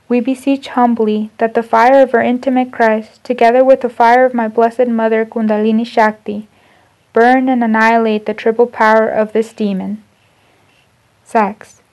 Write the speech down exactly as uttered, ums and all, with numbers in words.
We beseech humbly that the fire of our intimate Christ, together with the fire of my Blessed Mother Kundalini Shakti, burn and annihilate the triple power of this demon. Sex.